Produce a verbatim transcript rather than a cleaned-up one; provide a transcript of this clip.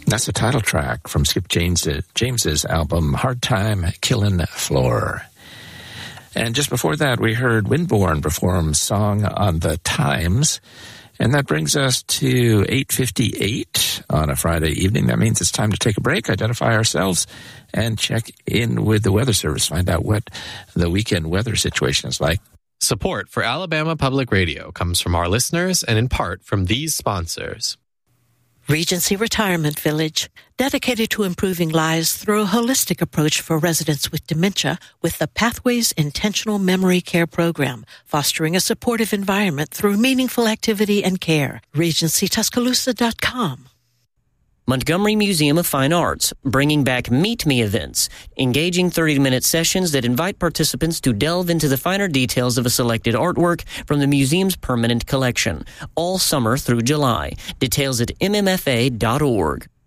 That's the title track from Skip James, James's album, Hard Time Killin' Floor. And just before that, we heard Windborne perform Song on the Times. And that brings us to eight fifty-eight on a Friday evening. That means it's time to take a break, identify ourselves, and check in with the Weather Service, find out what the weekend weather situation is like. Support for Alabama Public Radio comes from our listeners and in part from these sponsors. Regency Retirement Village, dedicated to improving lives through a holistic approach for residents with dementia with the Pathways Intentional Memory Care Program, fostering a supportive environment through meaningful activity and care. Regency Tuscaloosa dot com. Montgomery Museum of Fine Arts, bringing back Meet Me events, engaging thirty-minute sessions that invite participants to delve into the finer details of a selected artwork from the museum's permanent collection, all summer through July. Details at m m f a dot org.